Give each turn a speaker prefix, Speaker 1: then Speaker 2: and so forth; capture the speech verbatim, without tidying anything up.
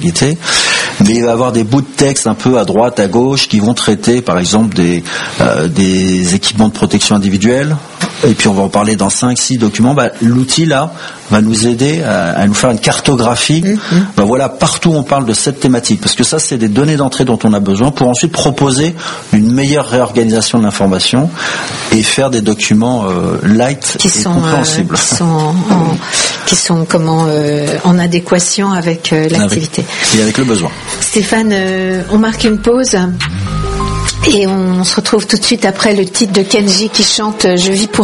Speaker 1: qualité. Mais il va y avoir des bouts de texte un peu à droite, à gauche, qui vont traiter, par exemple, des, euh, des équipements de protection individuelle. Et puis on va en parler dans cinq six documents. Bah, l'outil là va nous aider à, à nous faire une cartographie. Mmh. Bah, voilà, partout on parle de cette thématique, parce que ça c'est des données d'entrée dont on a besoin pour ensuite proposer une meilleure réorganisation de l'information et faire des documents euh, light
Speaker 2: qui
Speaker 1: et
Speaker 2: sont,
Speaker 1: compréhensibles.
Speaker 2: Euh, qui sont en, qui sont comment euh, en adéquation avec euh, l'activité
Speaker 1: avec, et avec le besoin.
Speaker 2: Stéphane, euh, on marque une pause. Et on se retrouve tout de suite après le titre de Kenji qui chante « Je vis pour